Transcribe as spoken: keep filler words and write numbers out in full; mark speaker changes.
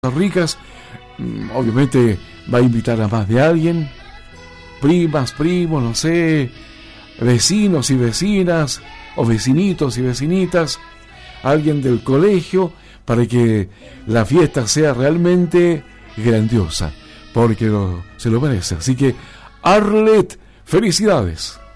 Speaker 1: ricas, obviamente va a invitar a más de alguien, primas, primos, no sé, vecinos y vecinas, o vecinitos y vecinitas, alguien del colegio, para que la fiesta sea realmente grandiosa, porque lo, se lo merece. Así que, Arlet, felicidades.